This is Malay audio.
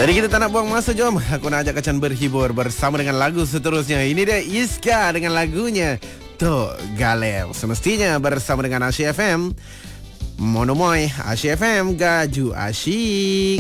Jadi kita tak nak buang masa, jom aku nak ajak Kacan berhibur bersama dengan lagu seterusnya. Ini dia Iska dengan lagunya Tok Galel. Semestinya bersama dengan Asyik FM Monomoy, Asyik FM Gaju Asyik.